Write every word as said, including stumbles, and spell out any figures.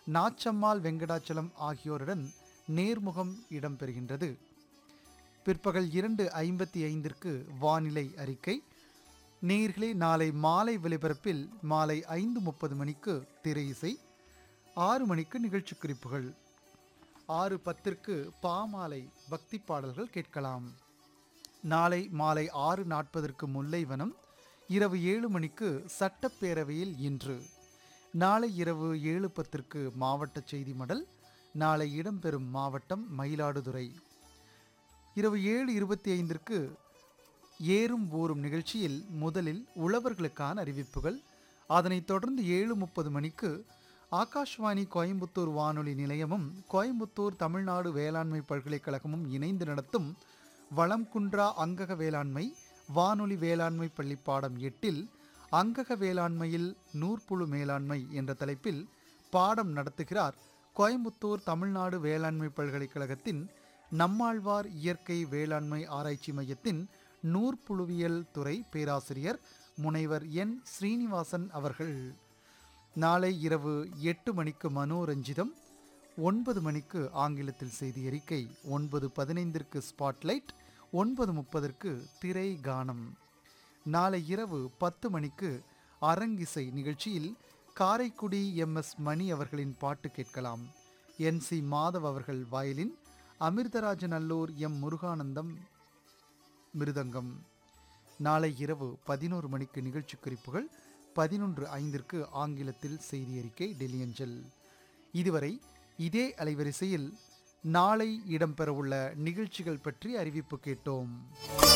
நாச்சம்மாள் வெங்கடாச்சலம் ஆகியோருடன் நேர்முகம் இடம்பெறுகின்றது. பிற்பகல் இரண்டு ஐம்பத்தி ஐந்திற்கு வானிலை அறிக்கை. நேயர்களே, நாளை மாலை ஒலிபரப்பில் மாலை ஐந்து முப்பது மணிக்கு திரை இசை, ஆறு மணிக்கு நிகழ்ச்சி குறிப்புகள், ஆறு பத்திற்கு பாமாலை பக்தி பாடல்கள் கேட்கலாம். நாளை மாலை ஆறு நாற்பதற்கு முல்லைவனம், இரவு ஏழு மணிக்கு சட்டப்பேரவையில் இன்று, நாளை இரவு ஏழு பத்திற்கு மாவட்ட செய்தி மடல், நாளை இடம்பெறும் மாவட்டம் மயிலாடுதுறை. இரவு ஏழு இருபத்தி ஐந்திற்கு ஏறும் ஊறும் நிகழ்ச்சியில் முதலில் உழவர்களுக்கான அறிவிப்புகள், அதனைத் தொடர்ந்து ஏழு முப்பது மணிக்கு ஆகாஷ்வாணி கோயம்புத்தூர் வானொலி நிலையமும் கோயம்புத்தூர் தமிழ்நாடு வேளாண்மை பல்கலைக்கழகமும் இணைந்து நடத்தும் வளம் குன்றா அங்கக வேளாண்மை வானொலி வேளாண்மை பள்ளி பாடம் எட்டில் அங்கக வேளாண்மையில் நூற்புழு மேலாண்மை என்ற தலைப்பில் பாடம் நடத்துகிறார் கோயம்புத்தூர் தமிழ்நாடு வேளாண்மை பல்கலைக்கழகத்தின் நம்மாழ்வார் இயற்கை வேளாண்மை ஆராய்ச்சி மையத்தின் நூற்புழுவியல் துறை பேராசிரியர் முனைவர் என் ஸ்ரீனிவாசன் அவர்கள். நாளை இரவு எட்டு மணிக்கு மனோரஞ்சிதம், ஒன்பது மணிக்கு ஆங்கிலத்தில் செய்தி அறிக்கை, ஒன்பது பதினைந்திற்கு ஸ்பாட்லைட், ஒன்பது முப்பதற்கு திரை கானம். நாளை இரவு பத்து மணிக்கு அரங்கிசை நிகழ்ச்சியில் காரைக்குடி எம் எஸ் மணி அவர்களின் பாட்டு கேட்கலாம். என் சி மாதவ் அவர்கள் வயலின், அமிர்தராஜன் அல்லூர் எம் முருகானந்தம் மிருதங்கம். நாளை இரவு பதினோரு மணிக்கு நிகழ்ச்சி குறிப்புகள், பதினொன்று ஐந்திற்கு ஆங்கிலத்தில் செய்தி அறிக்கை டெல்லி அஞ்சல். இதுவரை இதே அலைவரிசையில் நாளை இடம்பெறவுள்ள நிகழ்ச்சிகள் பற்றி அறிவிப்பு கேட்டோம்.